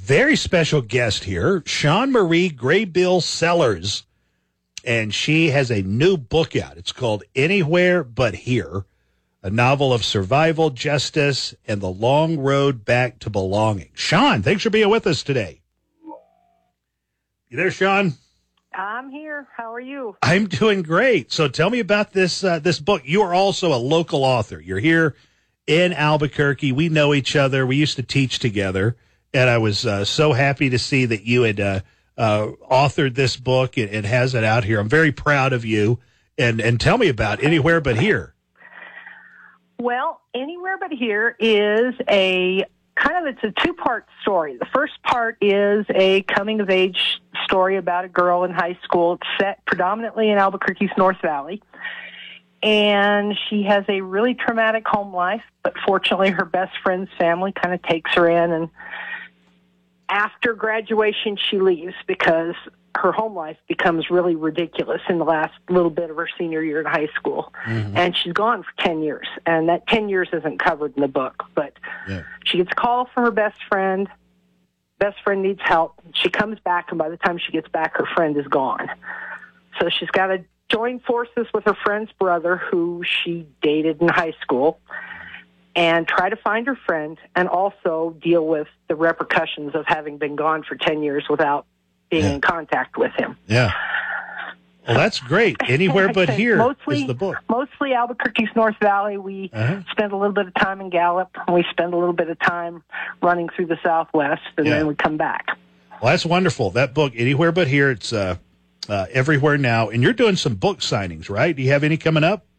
very special guest here, Shawn Marie Graybill Sellers, and she has a new book out. It's called Anywhere But Here, a novel of survival, justice, and the long road back to belonging. Shawn, thanks for being with us today. You there, Shawn? I'm here. How are you? I'm doing great. So tell me about this book. You are also a local author. You're here in Albuquerque. We know each other. We used to teach together, and I was so happy to see that you had authored this book and has it out here. I'm very proud of you. And tell me about Anywhere But Here. Well, Anywhere But Here is it's a two-part story. The first part is a coming-of-age story about a girl in high school. It's set predominantly in Albuquerque's North Valley. And she has a really traumatic home life, but fortunately her best friend's family kind of takes her in. And after graduation, she leaves because her home life becomes really ridiculous in the last little bit of her senior year in high school. Mm-hmm. And she's gone for 10 years. And that 10 years isn't covered in the book. But she gets a call from her best friend. Best friend needs help. She comes back, and by the time she gets back, her friend is gone. So she's got to join forces with her friend's brother, who she dated in high school, and try to find her friend and also deal with the repercussions of having been gone for 10 years without being in contact with him. Yeah. Well, that's great. Anywhere But Here is the book. Mostly Albuquerque's North Valley. We spend a little bit of time in Gallup, and we spend a little bit of time running through the Southwest, and then we come back. Well, that's wonderful. That book, Anywhere But Here, it's everywhere now. And you're doing some book signings, right? Do you have any coming up?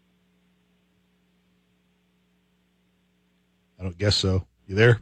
I don't guess so. You there?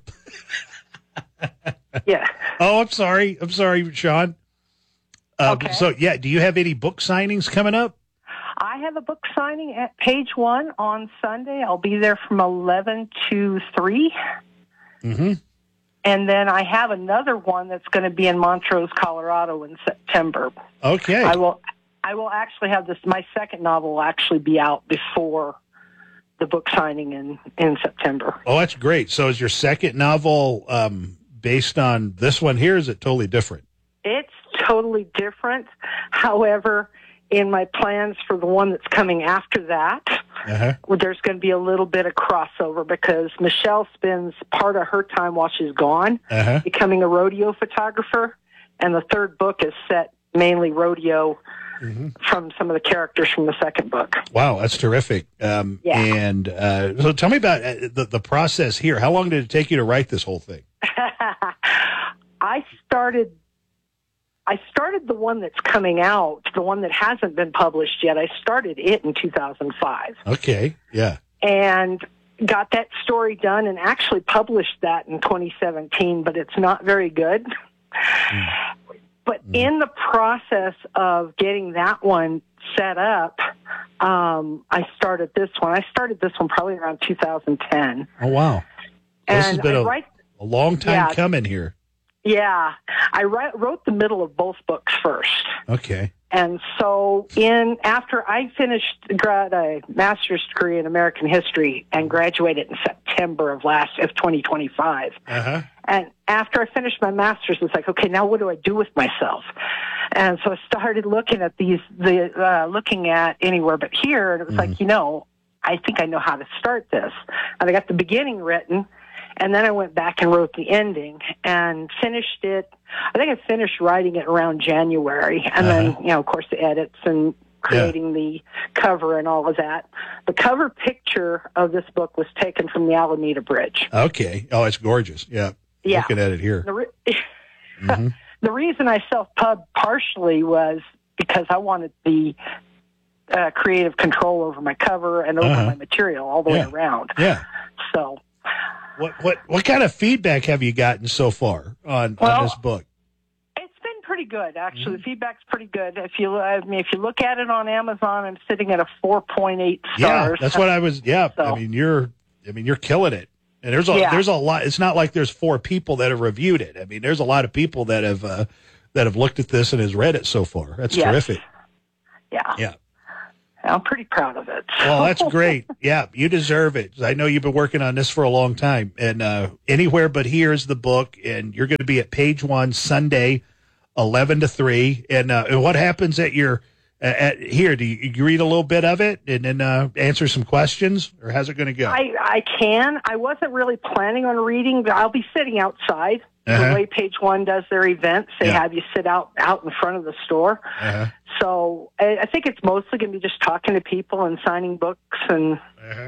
Yeah. Oh, I'm sorry, Shawn. Okay. So, do you have any book signings coming up? I have a book signing at Page One on Sunday. I'll be there from 11 to 3. Mm-hmm. And then I have another one that's going to be in Montrose, Colorado in September. Okay. I will actually have this. My second novel will actually be out before the book signing in September. Oh, that's great. So is your second novel based on this one here? Is it totally different? It's totally different. However, in my plans for the one that's coming after that, there's going to be a little bit of crossover because Michelle spends part of her time while she's gone becoming a rodeo photographer, and the third book is set mainly rodeo from some of the characters from the second book. Wow, that's terrific. And so tell me about the process here. How long did it take you to write this whole thing? I started the one that's coming out, the one that hasn't been published yet. I started it in 2005. Okay, yeah. And got that story done and actually published that in 2017, but it's not very good. But in the process of getting that one set up, I started this one. I started this one probably around 2010. Oh, wow. And this has been a long time coming here. Yeah. I wrote the middle of both books first. Okay. And so after I finished a master's degree in American history and graduated in September of 2025. And after I finished my master's, it's like, okay, now what do I do with myself? And so I started looking at looking at Anywhere But Here, and it was like, I think I know how to start this. And I got the beginning written, and then I went back and wrote the ending and finished it. I think I finished writing it around January. And then, of course, the edits and creating the cover and all of that. The cover picture of this book was taken from the Alameda Bridge. Okay. Oh, it's gorgeous. Yeah. Looking at it here. The reason I self-pubbed partially was because I wanted the creative control over my cover and over my material all the way around. Yeah. So... What kind of feedback have you gotten so far on this book? It's been pretty good, actually. The feedback's pretty good. If you look at it on Amazon, I'm sitting at a 4.8 stars. Yeah, that's what I was. Yeah, so. You're killing it. And there's a lot. It's not like there's 4 people that have reviewed it. I mean, there's a lot of people that have looked at this and has read it so far. That's terrific. Yeah. Yeah. I'm pretty proud of it. Well, that's great. Yeah, you deserve it. I know you've been working on this for a long time. And Anywhere But Here is the book, and you're going to be at Page One Sunday, 11 to 3. And what happens at your here? Do you read a little bit of it and then answer some questions, or how's it going to go? I can. I wasn't really planning on reading, but I'll be sitting outside. The way Page One does their events, they have you sit out in front of the store. So I think it's mostly going to be just talking to people and signing books. And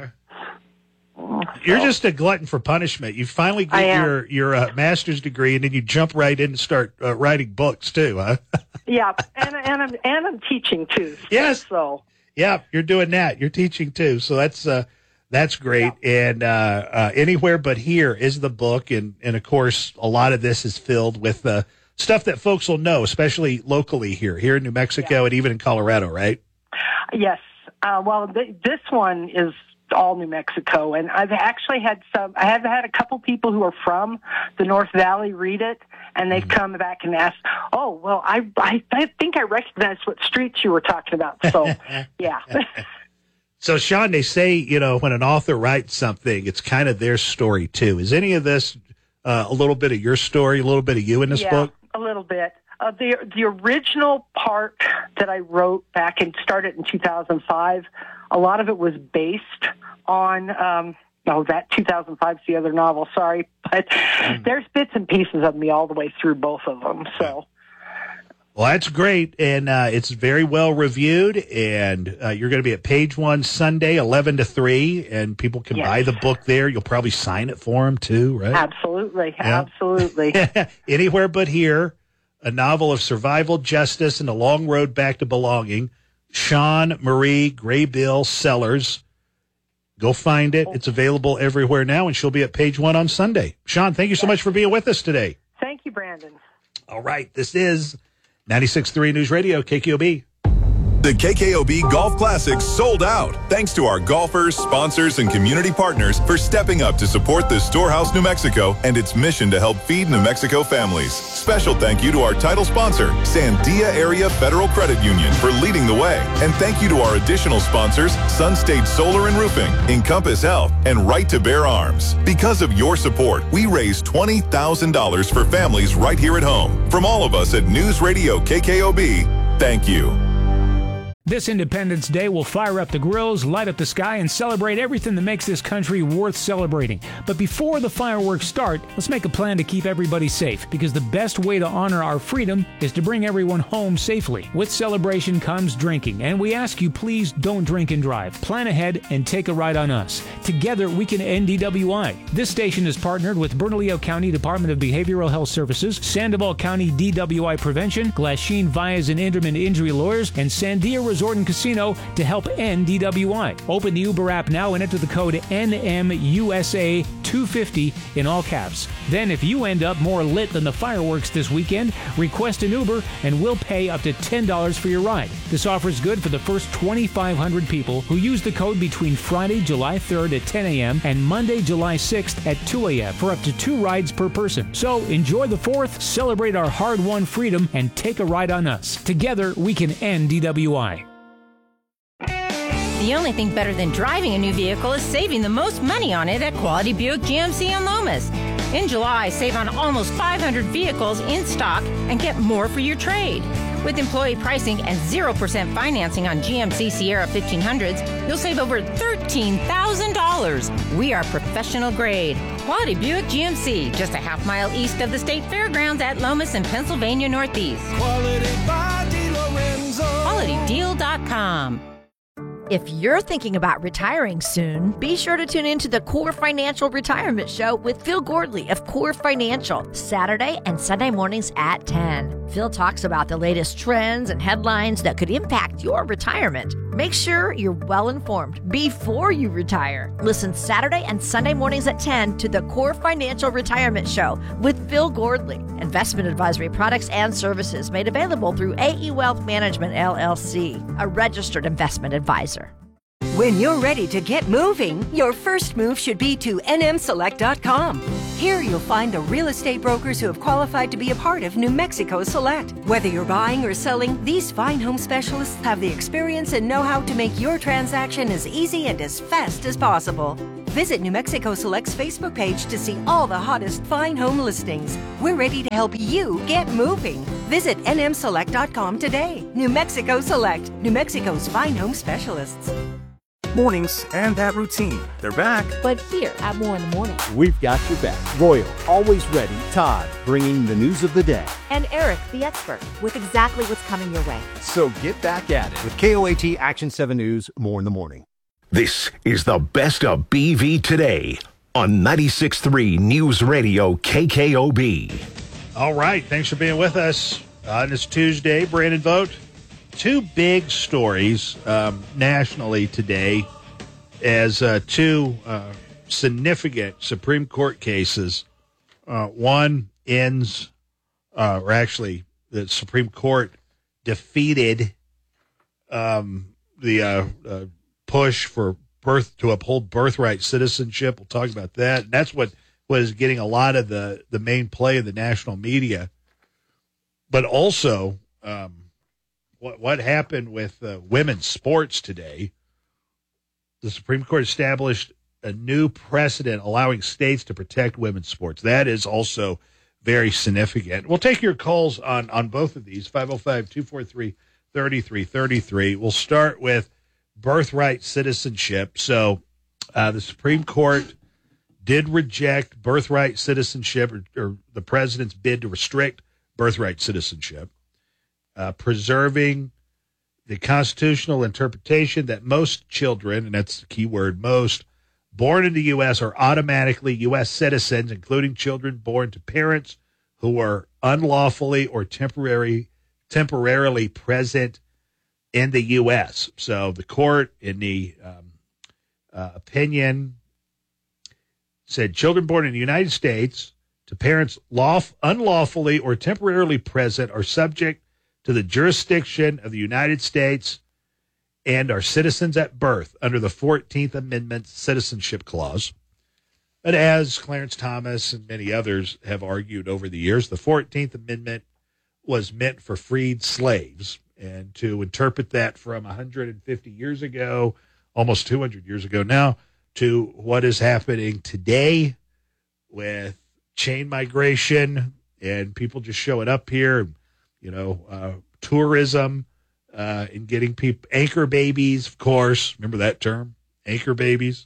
You're just a glutton for punishment. You finally get your master's degree, and then you jump right in and start writing books too, huh? Yeah, and I'm teaching too. Yes. So yeah, you're doing that. You're teaching too. So that's great. Yeah. And Anywhere But Here is the book, and of course, a lot of this is filled with stuff that folks will know, especially locally here in New Mexico and even in Colorado, right? Yes. This one is all New Mexico, and I've actually had a couple people who are from the North Valley read it, and they've come back and asked, "Oh, well, I think I recognize what streets you were talking about." So, yeah. So, Sean, they say, when an author writes something, it's kind of their story, too. Is any of this a little bit of your story, a little bit of you in this book? A little bit. The original part that I wrote back and started in 2005, a lot of it was based on, that 2005's the other novel, sorry. But there's bits and pieces of me all the way through both of them, so... Well, that's great, and it's very well reviewed, and you're going to be at Page One Sunday, 11 to 3, and people can buy the book there. You'll probably sign it for them, too, right? Absolutely, yeah. Absolutely. Anywhere But Here, a novel of survival, justice, and a long road back to belonging. Sean Marie Graybill Sellers. Go find it. It's available everywhere now, and she'll be at Page One on Sunday. Sean, thank you so much for being with us today. Thank you, Brandon. All right, this is 96.3 News Radio, KKOB. The KKOB Golf Classic sold out. Thanks to our golfers, sponsors, and community partners for stepping up to support the Storehouse New Mexico and its mission to help feed New Mexico families. Special thank you to our title sponsor, Sandia Area Federal Credit Union, for leading the way. And thank you to our additional sponsors, Sun State Solar and Roofing, Encompass Health, and Right to Bear Arms. Because of your support, we raised $20,000 for families right here at home. From all of us at News Radio KKOB, thank you. This Independence Day will fire up the grills, light up the sky, and celebrate everything that makes this country worth celebrating. But before the fireworks start, let's make a plan to keep everybody safe, because the best way to honor our freedom is to bring everyone home safely. With celebration comes drinking, and we ask you please don't drink and drive. Plan ahead and take a ride on us. Together we can end DWI. This station is partnered with Bernalillo County Department of Behavioral Health Services, Sandoval County DWI Prevention, Glasheen Vyas and Inderman Injury Lawyers, and Sandia Resort and Casino to help end DWI. Open the Uber app now and enter the code NMUSA250 in all caps. Then if you end up more lit than the fireworks this weekend, request an Uber and we'll pay up to $10 for your ride. This offer is good for the first 2,500 people who use the code between Friday, July 3rd at 10 a.m. and Monday, July 6th at 2 a.m. for up to 2 rides per person. So enjoy the 4th, celebrate our hard-won freedom, and take a ride on us. Together, we can end DWI. The only thing better than driving a new vehicle is saving the most money on it at Quality Buick GMC in Lomas. In July, save on almost 500 vehicles in stock and get more for your trade. With employee pricing and 0% financing on GMC Sierra 1500s, you'll save over $13,000. We are professional grade. Quality Buick GMC, just a half-mile east of the State Fairgrounds at Lomas in Pennsylvania Northeast. Quality by DeLorenzo. QualityDeal.com. If you're thinking about retiring soon, be sure to tune in to the Core Financial Retirement Show with Phil Gordley of Core Financial, Saturday and Sunday mornings at 10. Phil talks about the latest trends and headlines that could impact your retirement. Make sure you're well informed before you retire. Listen Saturday and Sunday mornings at 10 to the Core Financial Retirement Show with Phil Gordley. Investment advisory products and services made available through AE Wealth Management, LLC, a registered investment advisor. When you're ready to get moving, your first move should be to nmselect.com. Here you'll find the real estate brokers who have qualified to be a part of New Mexico Select. Whether you're buying or selling, these fine home specialists have the experience and know-how to make your transaction as easy and as fast as possible. Visit New Mexico Select's Facebook page to see all the hottest fine home listings. We're ready to help you get moving. Visit nmselect.com today. New Mexico Select, New Mexico's fine home specialists. Mornings and that routine. They're back. But here at More in the Morning, we've got your back. Royal, always ready. Todd, bringing the news of the day. And Eric, the expert, with exactly what's coming your way. So get back at it with KOAT Action 7 News, More in the Morning. This is the best of BV today on 96.3 News Radio KKOB. All right. Thanks for being with us on this Tuesday. Brandon Vogt. Two big stories nationally today as two significant Supreme Court cases. One ends, or actually the Supreme Court defeated the push for to uphold birthright citizenship. We'll talk about that. And that's what was getting a lot of the main play in the national media. But also, what happened with women's sports today? The Supreme Court established a new precedent allowing states to protect women's sports. That is also very significant. We'll take your calls on both of these, 505-243-3333. We'll start with birthright citizenship. So the Supreme Court did reject birthright citizenship or the president's bid to restrict birthright citizenship, preserving the constitutional interpretation that most children, and that's the key word, most, born in the U.S. are automatically U.S. citizens, including children born to parents who are unlawfully or temporarily present in the U.S. So the court, in the opinion, said children born in the United States to parents unlawfully or temporarily present are subject to the jurisdiction of the United States and are citizens at birth under the 14th Amendment Citizenship Clause. But as Clarence Thomas and many others have argued over the years, the 14th Amendment was meant for freed slaves. And to interpret that from 150 years ago, almost 200 years ago now, to what is happening today with chain migration and people just showing up here, tourism, and getting people, anchor babies, of course. Remember that term, anchor babies?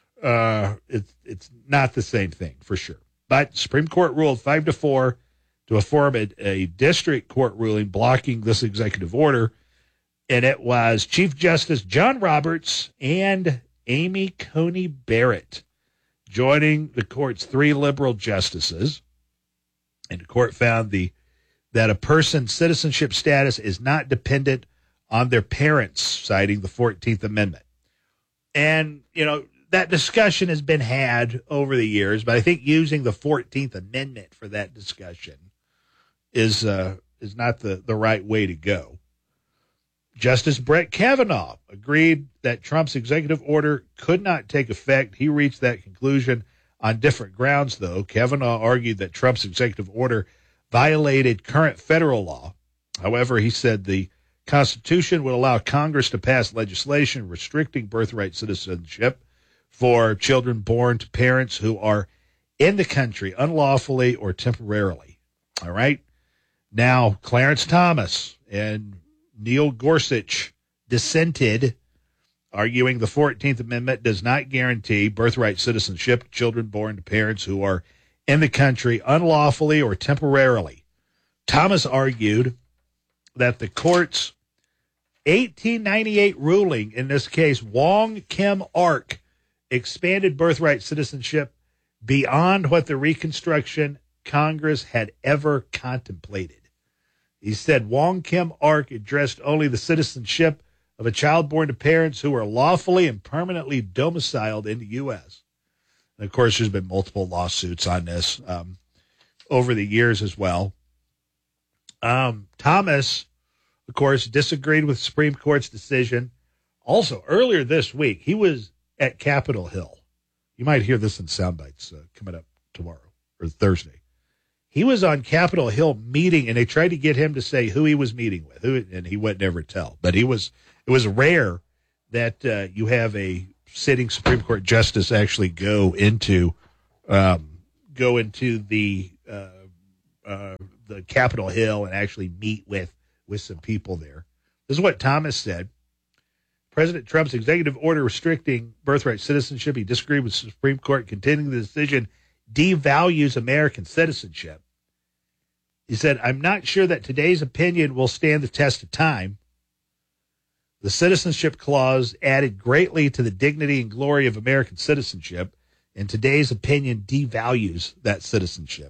It's not the same thing for sure. But Supreme Court ruled 5-4 to affirm a district court ruling blocking this executive order. And it was Chief Justice John Roberts and Amy Coney Barrett joining the court's three liberal justices. And the court found that a person's citizenship status is not dependent on their parents, citing the 14th Amendment. And, that discussion has been had over the years, but I think using the 14th Amendment for that discussion is not the right way to go. Justice Brett Kavanaugh agreed that Trump's executive order could not take effect. He reached that conclusion on different grounds, though. Kavanaugh argued that Trump's executive order violated current federal law. However, he said the Constitution would allow Congress to pass legislation restricting birthright citizenship for children born to parents who are in the country unlawfully or temporarily. All right. Now, Clarence Thomas and Neil Gorsuch dissented, arguing the 14th Amendment does not guarantee birthright citizenship to children born to parents who are in the country unlawfully or temporarily. Thomas argued that the court's 1898 ruling, in this case, Wong Kim Ark, expanded birthright citizenship beyond what the Reconstruction Congress had ever contemplated. He said Wong Kim Ark addressed only the citizenship of a child born to parents who are lawfully and permanently domiciled in the U.S. And of course, there's been multiple lawsuits on this over the years as well. Thomas, of course, disagreed with the Supreme Court's decision Also, earlier this week, he was at Capitol Hill. You might hear this in sound bites coming up tomorrow or Thursday. He was on Capitol Hill meeting, and they tried to get him to say who he was meeting with, and he would never tell. But it was rare that you have a sitting Supreme Court justice actually go into the Capitol Hill and actually meet with some people there. This is what Thomas said. President Trump's executive order restricting birthright citizenship, he disagreed with the Supreme Court, contending the decision devalues American citizenship. He said, I'm not sure that today's opinion will stand the test of time. The citizenship clause added greatly to the dignity and glory of American citizenship, and today's opinion devalues that citizenship.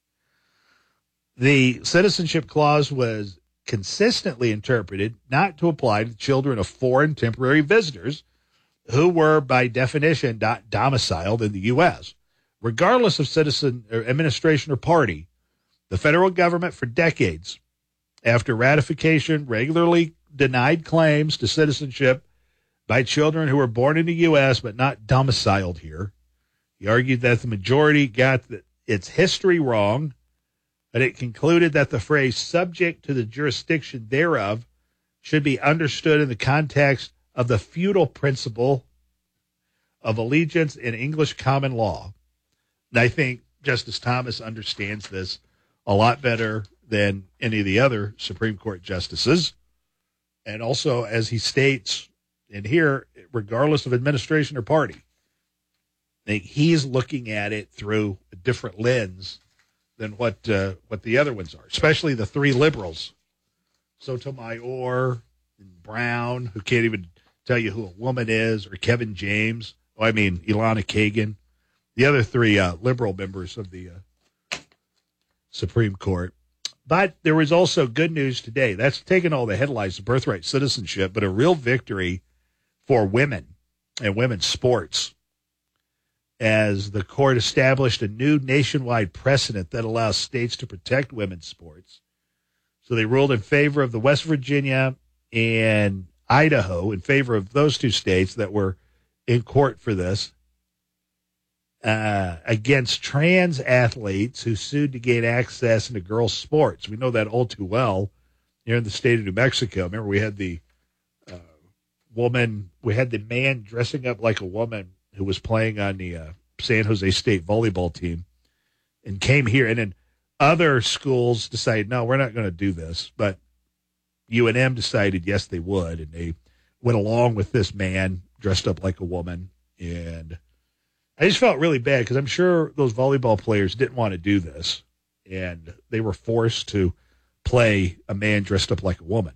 The citizenship clause was consistently interpreted not to apply to children of foreign temporary visitors who were, by definition, not domiciled in the U.S. Regardless of citizen or administration or party, the federal government for decades, after ratification, regularly denied claims to citizenship by children who were born in the U.S. but not domiciled here. He argued that the majority got its history wrong, but it concluded that the phrase subject to the jurisdiction thereof should be understood in the context of the feudal principle of allegiance in English common law. And I think Justice Thomas understands this a lot better than any of the other Supreme Court justices. And also, as he states in here, regardless of administration or party, he's looking at it through a different lens than what the other ones are, especially the three liberals, Sotomayor and Brown, who can't even tell you who a woman is, or Kevin James. Elana Kagan, the other three liberal members of the Supreme Court. But there was also good news today. That's taken all the headlines of birthright citizenship, but a real victory for women and women's sports, as the court established a new nationwide precedent that allows states to protect women's sports. So they ruled in favor of the West Virginia and Idaho, in favor of those two states that were in court for this, against trans athletes who sued to gain access into girls' sports. We know that all too well here in the state of New Mexico. Remember, we had the man dressing up like a woman who was playing on the San Jose State volleyball team and came here. And then other schools decided, no, we're not going to do this. But UNM decided, yes, they would. And they went along with this man dressed up like a woman. And I just felt really bad because I'm sure those volleyball players didn't want to do this. And they were forced to play a man dressed up like a woman.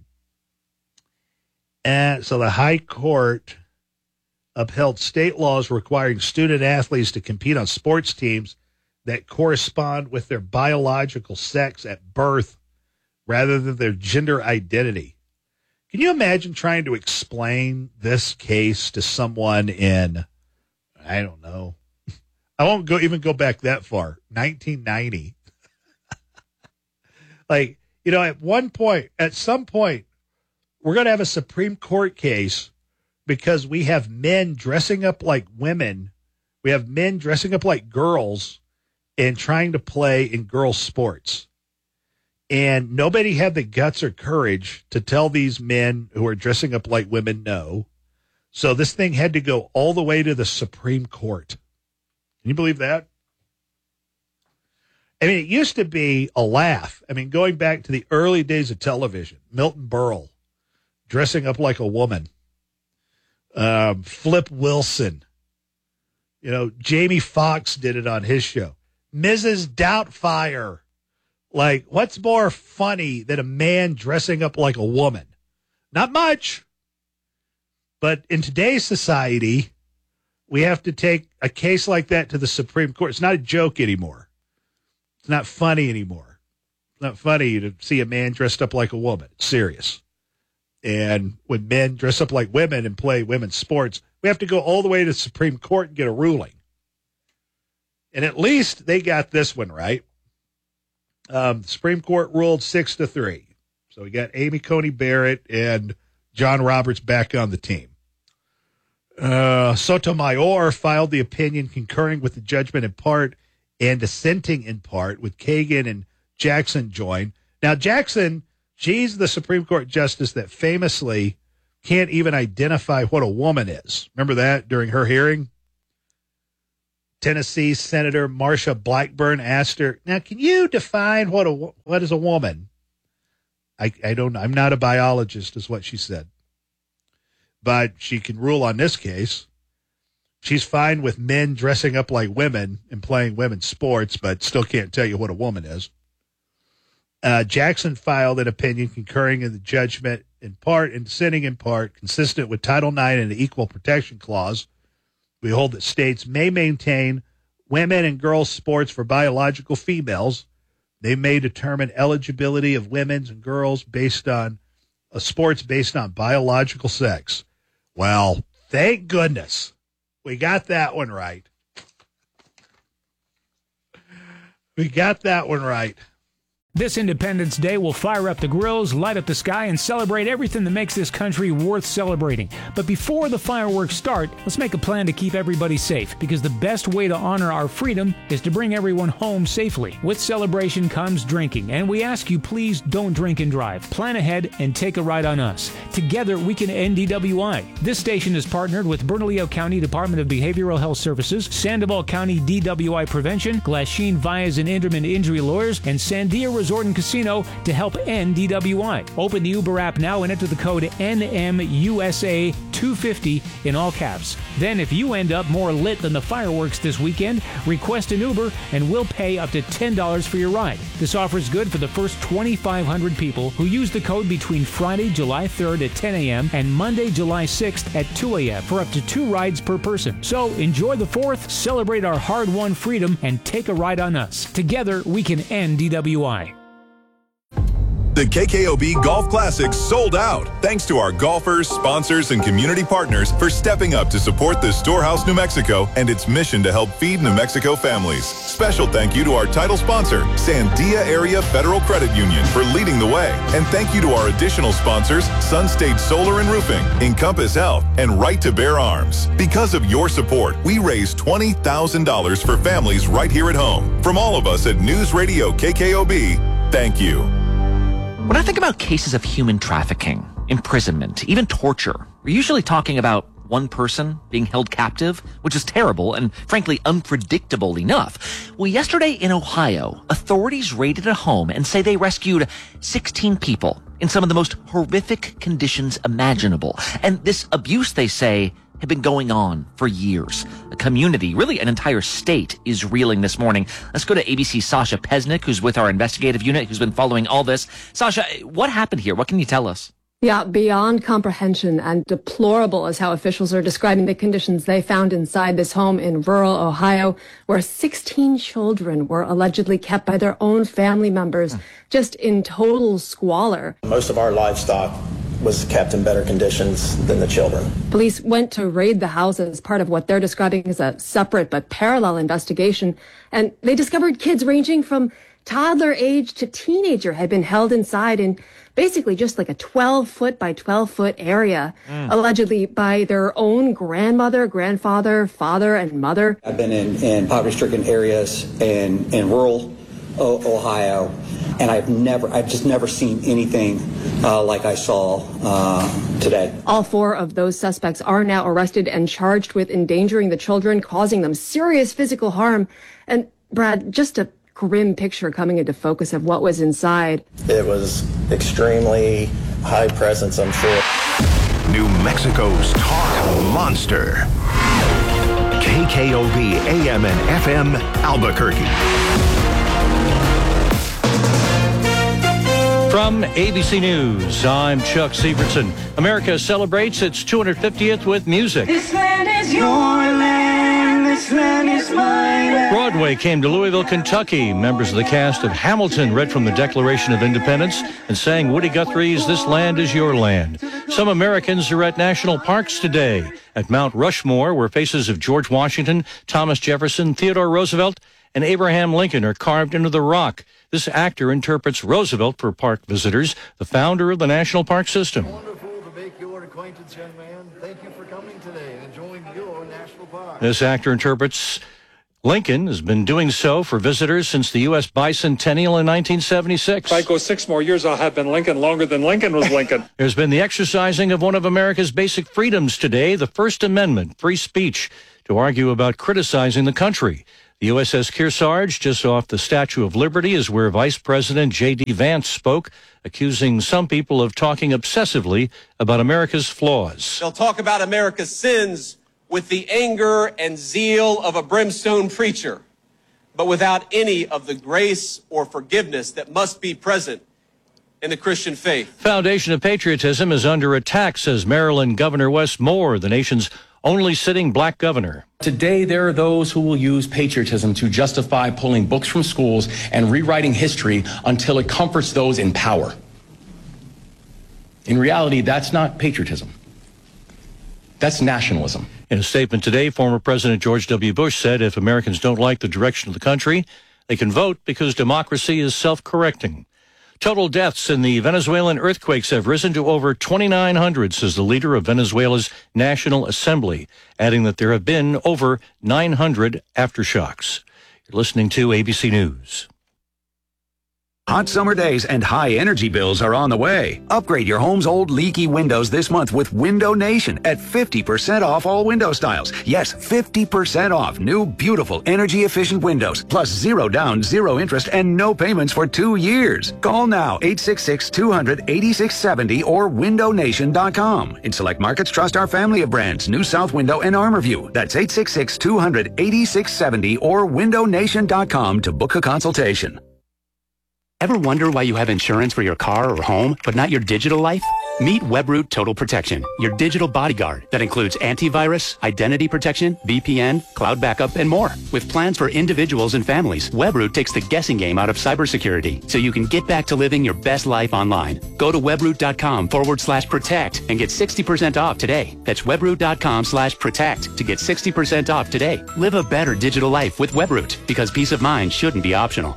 And so the high court upheld state laws requiring student athletes to compete on sports teams that correspond with their biological sex at birth rather than their gender identity. Can you imagine trying to explain this case to someone in, I don't know, I won't even go back that far, 1990? At some point, we're going to have a Supreme Court case because we have men dressing up like women. We have men dressing up like girls and trying to play in girls' sports. And nobody had the guts or courage to tell these men who are dressing up like women no. So this thing had to go all the way to the Supreme Court. Can you believe that? It used to be a laugh. Going back to the early days of television, Milton Berle dressing up like a woman. Flip Wilson. Jamie Foxx did it on his show. Mrs. Doubtfire. What's more funny than a man dressing up like a woman? Not much. But in today's society, we have to take a case like that to the Supreme Court. It's not a joke anymore. It's not funny anymore. It's not funny to see a man dressed up like a woman. It's serious. And when men dress up like women and play women's sports, we have to go all the way to the Supreme Court and get a ruling. And at least they got this one right. The Supreme Court ruled 6-3. So we got Amy Coney Barrett and John Roberts back on the team. Sotomayor filed the opinion concurring with the judgment in part and dissenting in part, with Kagan and Jackson joined. Now, Jackson, she's the Supreme Court justice that famously can't even identify what a woman is. Remember that during her hearing? Tennessee Senator Marsha Blackburn asked her, now, can you define what is a woman? I don't know. I'm not a biologist, is what she said. But she can rule on this case. She's fine with men dressing up like women and playing women's sports, but still can't tell you what a woman is. Jackson filed an opinion concurring in the judgment in part and dissenting in part, consistent with Title IX and the Equal Protection Clause. We hold that states may maintain women and girls' sports for biological females. They may determine eligibility of women's and girls based on sports based on biological sex. Well, thank goodness we got that one right. We got that one right. This Independence Day will fire up the grills, light up the sky, and celebrate everything that makes this country worth celebrating. But before the fireworks start, let's make a plan to keep everybody safe, because the best way to honor our freedom is to bring everyone home safely. With celebration comes drinking, and we ask you please don't drink and drive. Plan ahead and take a ride on us. Together we can end DWI. This station is partnered with Bernalillo County Department of Behavioral Health Services, Sandoval County DWI Prevention, Glasheen Vyas and Inderman Injury Lawyers, and Sandia Resort and Casino to help end DWI. Open the Uber app now and enter the code NMUSA250 in all caps. Then if you end up more lit than the fireworks this weekend, request an Uber and we'll pay up to $10 for your ride. This offer is good for the first 2,500 people who use the code between Friday, July 3rd at 10 a.m. and Monday, July 6th at 2 a.m. for up to 2 rides per person. So enjoy the 4th, celebrate our hard-won freedom, and take a ride on us. Together, we can end DWI. The KKOB Golf Classic sold out. Thanks to our golfers, sponsors, and community partners for stepping up to support the Storehouse New Mexico and its mission to help feed New Mexico families. Special thank you to our title sponsor, Sandia Area Federal Credit Union, for leading the way. And thank you to our additional sponsors, Sun State Solar and Roofing, Encompass Health, and Right to Bear Arms. Because of your support, we raised $20,000 for families right here at home. From all of us at News Radio KKOB, thank you. When I think about cases of human trafficking, imprisonment, even torture, we're usually talking about one person being held captive, which is terrible and frankly unpredictable enough. Well, yesterday in Ohio, authorities raided a home and say they rescued 16 people in some of the most horrific conditions imaginable. And this abuse, they say, had been going on for years. A community, really an entire state, is reeling this morning. Let's go to ABC's Sasha Pesnick, who's with our investigative unit, who's been following all this. Sasha, what happened here? What can you tell us? Yeah, beyond comprehension and deplorable is how officials are describing the conditions they found inside this home in rural Ohio, where 16 children were allegedly kept by their own family members, just in total squalor. Most of our livestock was kept in better conditions than the children. Police went to raid the house as part of what they're describing as a separate but parallel investigation, and they discovered kids ranging from toddler age to teenager had been held inside in basically just like a 12-foot by 12-foot area, allegedly by their own grandmother, grandfather, father, and mother. I've been in poverty-stricken areas in rural Ohio, and I've just never seen anything like I saw today. All 4 of those suspects are now arrested and charged with endangering the children, causing them serious physical harm. And Brad, just a grim picture coming into focus of what was inside. It was extremely high presence, I'm sure. New Mexico's talk monster. KKOB AM and FM Albuquerque. From ABC News, I'm Chuck Severson. America celebrates its 250th with music. This land is your land, this land is my land. Broadway came to Louisville, Kentucky. Members of the cast of Hamilton read from the Declaration of Independence and sang Woody Guthrie's This Land is Your Land. Some Americans are at national parks today. At Mount Rushmore, where faces of George Washington, Thomas Jefferson, Theodore Roosevelt, and Abraham Lincoln are carved into the rock. This actor interprets Roosevelt for park visitors, the founder of the National Park System. Wonderful to make your acquaintance, young man. Thank you for coming today and enjoying This actor interprets Lincoln, has been doing so for visitors since the U.S. bicentennial in 1976. If I go 6 more years, I'll have been Lincoln longer than Lincoln was Lincoln. There's been the exercising of one of America's basic freedoms today, the First Amendment, free speech, to argue about criticizing the country. The USS Kearsarge, just off the Statue of Liberty, is where Vice President J.D. Vance spoke, accusing some people of talking obsessively about America's flaws. They'll talk about America's sins with the anger and zeal of a brimstone preacher, but without any of the grace or forgiveness that must be present in the Christian faith. Foundation of Patriotism is under attack, says Maryland Governor Wes Moore, the nation's only sitting black governor. Today, there are those who will use patriotism to justify pulling books from schools and rewriting history until it comforts those in power. In reality, that's not patriotism. That's nationalism. In a statement today, former President George W. Bush said if Americans don't like the direction of the country, they can vote because democracy is self-correcting. Total deaths in the Venezuelan earthquakes have risen to over 2,900, says the leader of Venezuela's National Assembly, adding that there have been over 900 aftershocks. You're listening to ABC News. Hot summer days and high energy bills are on the way. Upgrade your home's old leaky windows this month with Window Nation at 50% off all window styles. Yes, 50% off new, beautiful, energy-efficient windows. Plus 0 down, 0 interest, and no payments for 2 years. Call now, 866-200-8670 or windownation.com. In select markets, trust our family of brands, New South Window and ArmorView. That's 866-200-8670 or windownation.com to book a consultation. Ever wonder why you have insurance for your car or home, but not your digital life? Meet Webroot Total Protection, your digital bodyguard that includes antivirus, identity protection, VPN, cloud backup, and more. With plans for individuals and families, Webroot takes the guessing game out of cybersecurity so you can get back to living your best life online. Go to webroot.com/protect and get 60% off today. That's webroot.com/protect to get 60% off today. Live a better digital life with Webroot because peace of mind shouldn't be optional.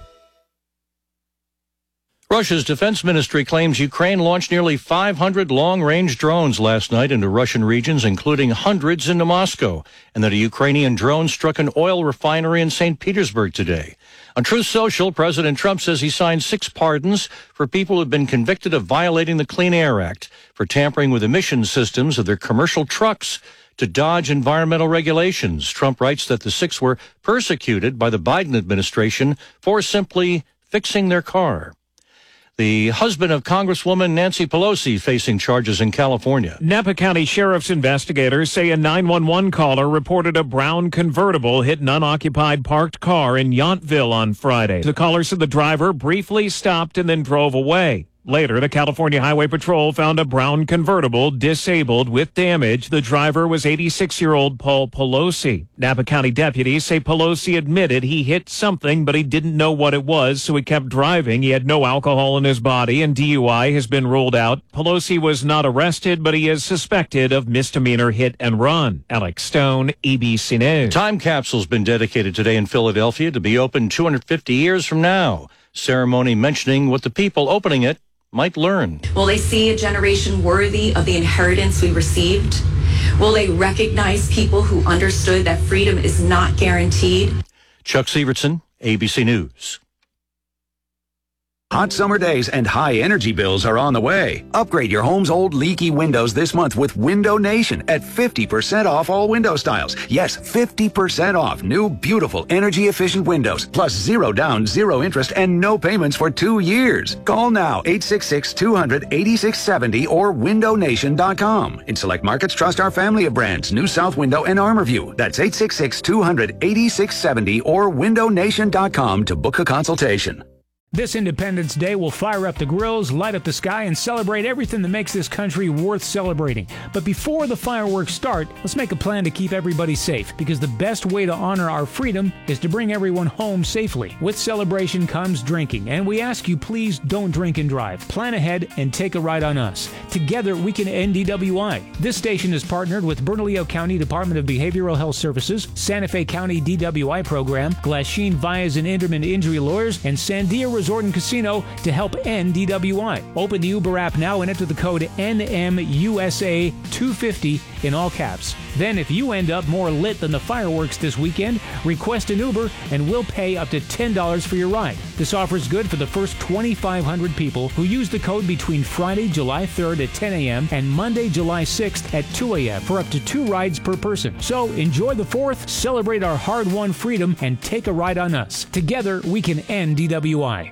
Russia's defense ministry claims Ukraine launched nearly 500 long-range drones last night into Russian regions, including hundreds into Moscow, and that a Ukrainian drone struck an oil refinery in St. Petersburg today. On Truth Social, President Trump says he signed 6 pardons for people who have been convicted of violating the Clean Air Act for tampering with emission systems of their commercial trucks to dodge environmental regulations. Trump writes that the 6 were persecuted by the Biden administration for simply fixing their car. The husband of Congresswoman Nancy Pelosi facing charges in California. Napa County Sheriff's investigators say a 911 caller reported a brown convertible hit an unoccupied parked car in Yountville on Friday. The caller said the driver briefly stopped and then drove away. Later, the California Highway Patrol found a brown convertible disabled with damage. The driver was 86-year-old Paul Pelosi. Napa County deputies say Pelosi admitted he hit something, but he didn't know what it was, so he kept driving. He had no alcohol in his body, and DUI has been ruled out. Pelosi was not arrested, but he is suspected of misdemeanor hit and run. Alex Stone, ABC News. Time capsule's been dedicated today in Philadelphia to be opened 250 years from now. Ceremony mentioning what the people opening it might learn. Will they see a generation worthy of the inheritance we received? Will they recognize people who understood that freedom is not guaranteed? Chuck Sievertson, ABC News. Hot summer days and high energy bills are on the way. Upgrade your home's old leaky windows this month with Window Nation at 50% off all window styles. Yes, 50% off new, beautiful, energy-efficient windows. Plus 0 down, 0 interest, and no payments for 2 years. Call now, 866-200-8670 or windownation.com. In select markets, trust our family of brands, New South Window and ArmorView. That's 866-200-8670 or windownation.com to book a consultation. This Independence Day will fire up the grills, light up the sky, and celebrate everything that makes this country worth celebrating. But before the fireworks start, let's make a plan to keep everybody safe, because the best way to honor our freedom is to bring everyone home safely. With celebration comes drinking, and we ask you please don't drink and drive. Plan ahead and take a ride on us. Together we can end DWI. This station is partnered with Bernalillo County Department of Behavioral Health Services, Santa Fe County DWI Program, Glasheen Vias and Inderman Injury Lawyers, and Sandia Resort and Casino to help end DWI. Open the Uber app now and enter the code NMUSA250 in all caps. Then if you end up more lit than the fireworks this weekend, request an Uber and we'll pay up to $10 for your ride. This offer is good for the first 2,500 people who use the code between Friday, July 3rd at 10 a.m. and Monday, July 6th at 2 a.m. for up to 2 rides per person. So enjoy the 4th, celebrate our hard-won freedom, and take a ride on us. Together, we can end DWI.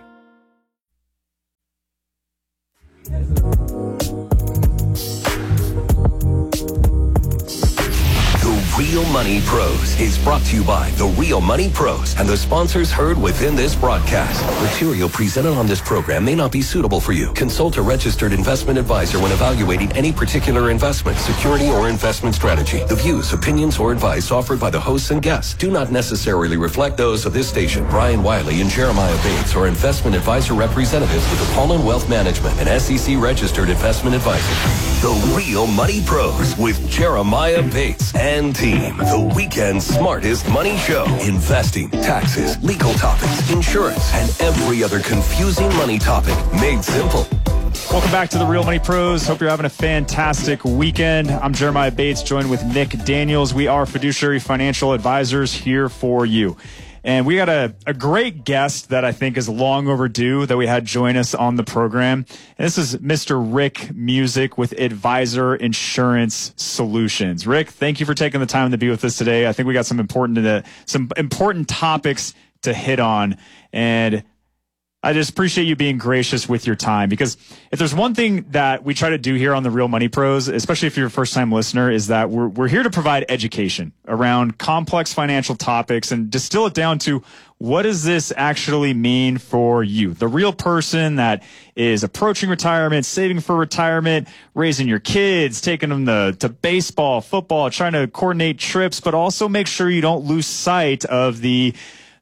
Real Money Pros is brought to you by The Real Money Pros and the sponsors heard within this broadcast. Material presented on this program may not be suitable for you. Consult a registered investment advisor when evaluating any particular investment, security, or investment strategy. The views, opinions, or advice offered by the hosts and guests do not necessarily reflect those of this station. Brian Wiley and Jeremiah Bates are investment advisor representatives with Apollon Wealth Management, an SEC registered investment advisor. The Real Money Pros with Jeremiah Bates and team. The weekend's smartest money show. Investing, taxes, legal topics, insurance, and every other confusing money topic made simple. Welcome back to the Real Money Pros. Hope you're having a fantastic weekend. I'm Jeremiah Bates, joined with Nick Daniels. We are fiduciary financial advisors here for you. And we got a great guest that I think is long overdue that we had join us on the program. And this is Mr. Rick Music with Advisor Insurance Solutions. Rick, thank you for taking the time to be with us today. I think we got some important topics to hit on. And I just appreciate you being gracious with your time, because if there's one thing that we try to do here on the Real Money Pros, especially if you're a first-time listener, is that we're here to provide education around complex financial topics and distill it down to what does this actually mean for you, the real person that is approaching retirement, saving for retirement, raising your kids, taking them to baseball, football, trying to coordinate trips, but also make sure you don't lose sight of the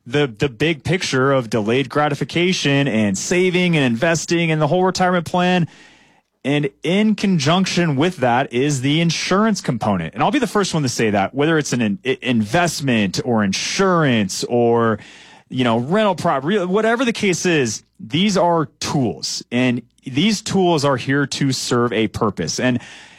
big picture of delayed gratification and saving and investing and the whole retirement plan. And in conjunction with that is the insurance component. And I'll be the first one to say that, whether it's an investment or insurance or, rental property, whatever the case is, these are tools, and these tools are here to serve a purpose. And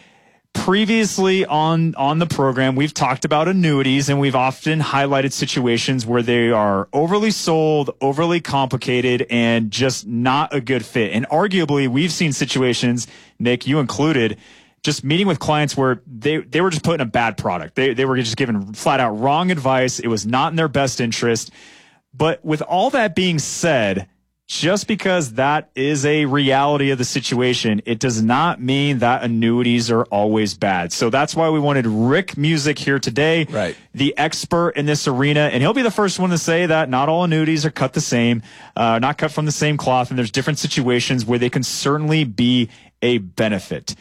previously on the program, we've talked about annuities, and we've often highlighted situations where they are overly sold, overly complicated, and just not a good fit. And arguably, we've seen situations, Nick, you included, just meeting with clients where they were just put in a bad product. They were just given flat out wrong advice. It was not in their best interest. But with all that being said, just because that is a reality of the situation, it does not mean that annuities are always bad. So that's why we wanted Rick Music here today, right, the expert in this arena. And he'll be the first one to say that not all annuities are cut the same, not cut from the same cloth. And there's different situations where they can certainly be a benefit.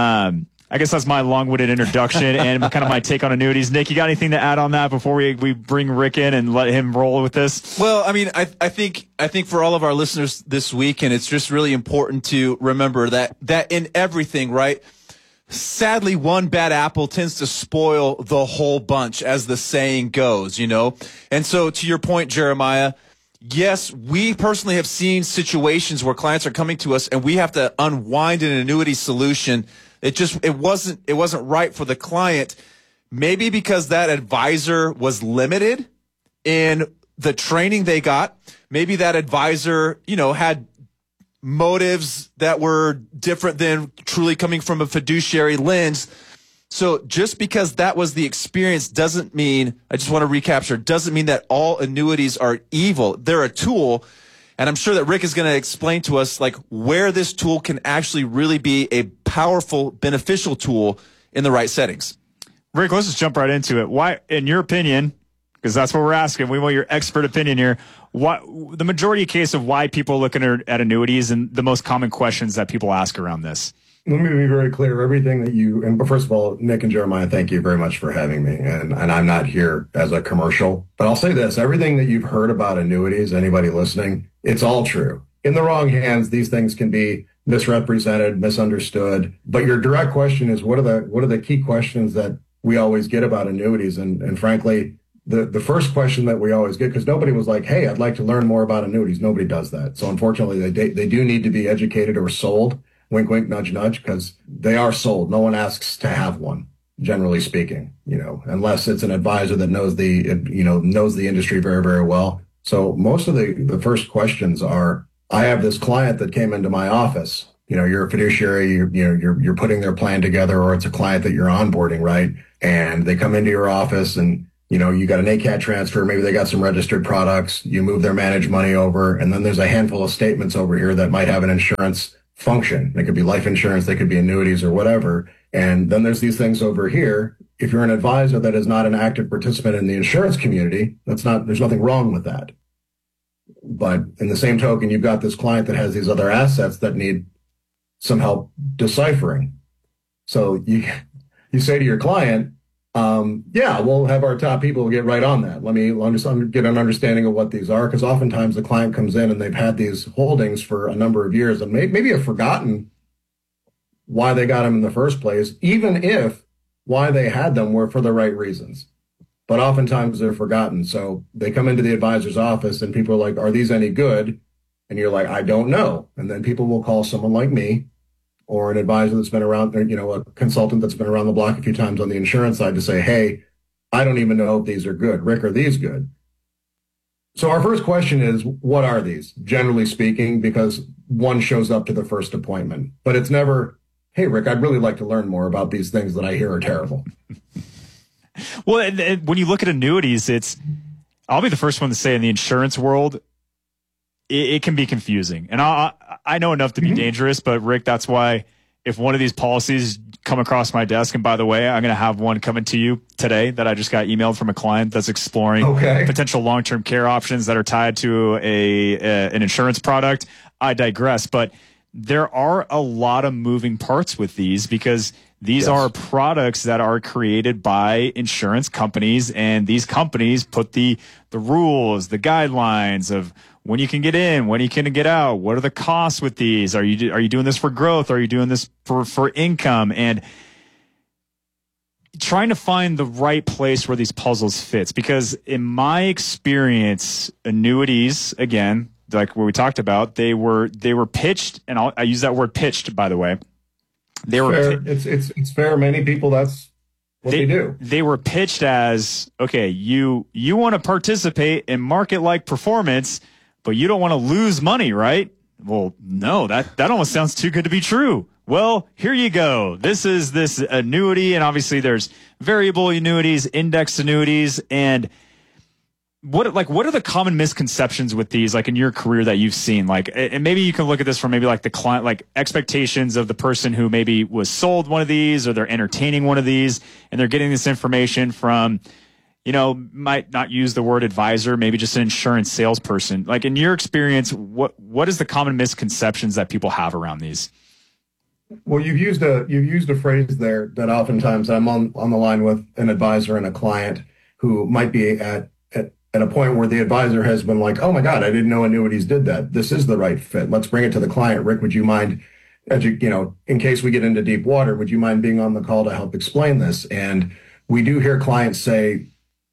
I guess that's my long-winded introduction and kind of my take on annuities. Nick, you got anything to add on that before we bring Rick in and let him roll with this? Well, I mean, I think for all of our listeners this week, and it's just really important to remember that in everything, right? Sadly, one bad apple tends to spoil the whole bunch, as the saying goes, And so to your point, Jeremiah, yes, we personally have seen situations where clients are coming to us and we have to unwind an annuity solution. It wasn't right for the client, maybe because that advisor was limited in the training they got. Maybe that advisor, had motives that were different than truly coming from a fiduciary lens. So just because that was the experience doesn't mean that all annuities are evil. They're a tool. And I'm sure that Rick is going to explain to us where this tool can actually really be a powerful, beneficial tool in the right settings. Rick, let's just jump right into it. Why, in your opinion, because that's what we're asking, we want your expert opinion here, the majority case of why people are looking at annuities and the most common questions that people ask around this. Let me be very clear. Everything that and first of all, Nick and Jeremiah, thank you very much for having me. And I'm not here as a commercial, but I'll say this, everything that you've heard about annuities, anybody listening, it's all true. In the wrong hands, these things can be misrepresented, misunderstood. But your direct question is, what are the key questions that we always get about annuities? And frankly, the first question that we always get, because nobody was like, hey, I'd like to learn more about annuities. Nobody does that. So unfortunately, they do need to be educated or sold. Wink, wink, nudge, nudge, because they are sold. No one asks to have one. generally speaking, unless it's an advisor that knows the industry very, very well. So most of the first questions are, I have this client that came into my office. You're a fiduciary, you're putting their plan together, or it's a client that you're onboarding, right? And they come into your office and, you got an ACAT transfer, maybe they got some registered products, you move their managed money over, and then there's a handful of statements over here that might have an insurance function. They could be life insurance, they could be annuities or whatever. And then there's these things over here. If you're an advisor that is not an active participant in the insurance community, there's nothing wrong with that. But in the same token, you've got this client that has these other assets that need some help deciphering. So you say to your client, yeah, we'll have our top people get right on that. Let me get an understanding of what these are, because oftentimes the client comes in and they've had these holdings for a number of years and maybe have forgotten why they got them in the first place, even if why they had them were for the right reasons. But oftentimes they're forgotten. So they come into the advisor's office and people are like, are these any good? And you're like, I don't know. And then people will call someone like me or an advisor that's been around, a consultant that's been around the block a few times on the insurance side to say, hey, I don't even know if these are good. Rick, are these good? So our first question is, what are these, generally speaking, because one shows up to the first appointment. But it's never, hey, Rick, I'd really like to learn more about these things that I hear are terrible. Well, and when you look at annuities, I'll be the first one to say in the insurance world, it can be confusing. And I know enough to be dangerous, but Rick, that's why if one of these policies come across my desk, and by the way, I'm going to have one coming to you today that I just got emailed from a client that's exploring potential long-term care options that are tied to an insurance product. I digress, but there are a lot of moving parts with these because these are products that are created by insurance companies, and these companies put the rules, the guidelines of when you can get in, when you can get out, what are the costs with these? Are you doing this for growth? Are you doing this for income? And trying to find the right place where these puzzles fits, because in my experience, annuities, again, like what we talked about, they were pitched, and I use that word pitched, by the way. It's fair. Many people, that's what they do. They were pitched as, okay, you want to participate in market-like performance, but you don't want to lose money, right? Well, no, that almost sounds too good to be true. Well, here you go. This is this annuity, and obviously there's variable annuities, indexed annuities, and what are the common misconceptions with these, like in your career that you've seen? Like, and maybe you can look at this from maybe like the client, like expectations of the person who maybe was sold one of these, or they're entertaining one of these, and they're getting this information from, might not use the word advisor, maybe just an insurance salesperson. Like in your experience, what is the common misconceptions that people have around these? Well, you've used a phrase there that oftentimes I'm on the line with an advisor and a client who might be at a point where the advisor has been like, oh my God, I didn't know annuities did that. This is the right fit. Let's bring it to the client. Rick, would you mind, in case we get into deep water, would you mind being on the call to help explain this? And we do hear clients say,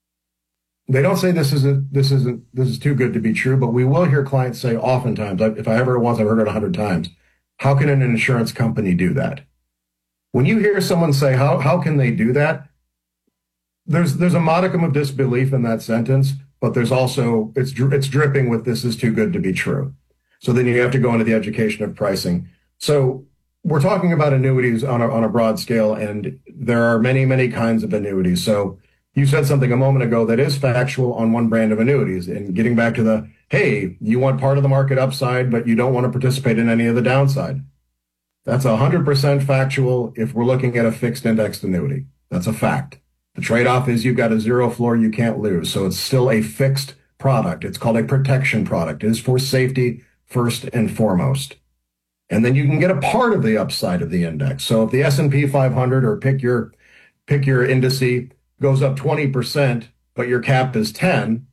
they don't say this is too good to be true, but we will hear clients say oftentimes, if I ever once, I've heard it 100 times, how can an insurance company do that? When you hear someone say, how can they do that? There's a modicum of disbelief in that sentence, but there's also, it's dripping with this is too good to be true. So then you have to go into the education of pricing. So we're talking about annuities on a broad scale, and there are many, many kinds of annuities. So you said something a moment ago that is factual on one brand of annuities, and getting back to hey, you want part of the market upside, but you don't want to participate in any of the downside. That's 100% factual if we're looking at a fixed indexed annuity. That's a fact. The trade-off is you've got a zero floor, you can't lose. So it's still a fixed product. It's called a protection product. It is for safety first and foremost. And then you can get a part of the upside of the index. So if the S&P 500 or pick your indice goes up 20%, but your cap is 10,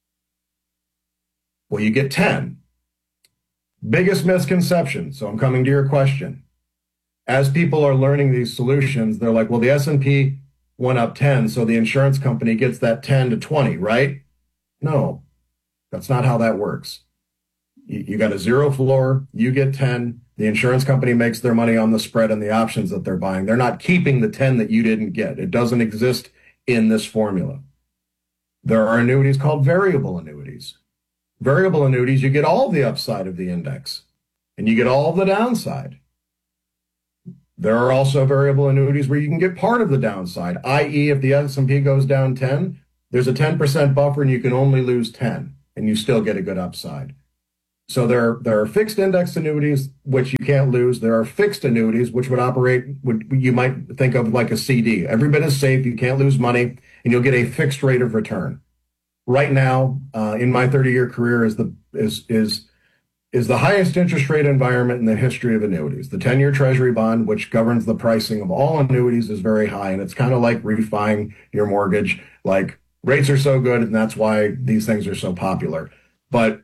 well, you get 10. Biggest misconception. So I'm coming to your question. As people are learning these solutions, they're like, well, the S&P went up 10, so the insurance company gets that 10 to 20, right? No, that's not how that works. You got a zero floor, you get 10, The insurance company makes their money on the spread and the options that they're buying. They're not keeping the 10 that you didn't get. It doesn't exist in this formula. There are annuities called variable annuities. Variable annuities, you get all the upside of the index and you get all the downside. There are also variable annuities where you can get part of the downside, i.e. if the S&P goes down 10, there's a 10% buffer and you can only lose 10 and you still get a good upside. So there are fixed index annuities, which you can't lose. There are fixed annuities, which would operate, you might think of like a CD. Every bit is safe. You can't lose money and you'll get a fixed rate of return. Right now, in my 30-year career is the highest interest rate environment in the history of annuities. The 10-year Treasury bond, which governs the pricing of all annuities, is very high. And it's kind of like refining your mortgage. Like, rates are so good, and that's why these things are so popular. But